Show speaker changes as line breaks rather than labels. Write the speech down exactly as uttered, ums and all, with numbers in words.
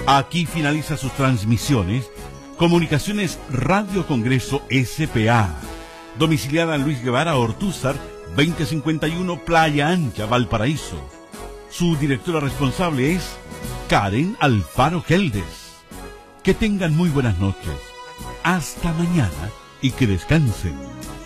Aquí finaliza sus transmisiones Comunicaciones Radio Congreso S P A, domiciliada en Luis Guevara Ortúzar, veinte cincuenta y uno, Playa Ancha, Valparaíso. Su directora responsable es Karen Alfaro Geldes. Que tengan muy buenas noches. Hasta mañana y que descansen.